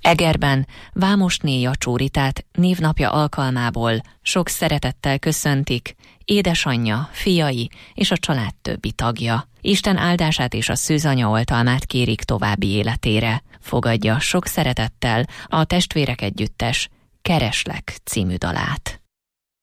Egerben Vámosné Jacsóritát névnapja alkalmából sok szeretettel köszöntik édesanyja, fiai és a család többi tagja. Isten áldását és a szűzanya oltalmát kérik további életére. Fogadja sok szeretettel a Testvérek Együttes Kereslek című dalát.